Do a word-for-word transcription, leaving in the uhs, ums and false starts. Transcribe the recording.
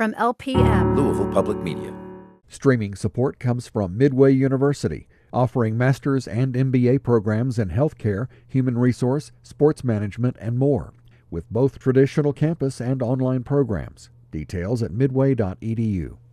from L P M, Louisville Public Media. Streaming support comes from Midway University, offering master's and M B A programs in healthcare, human resource, sports management, and more, with both traditional campus and online programs. Details at midway dot e d u.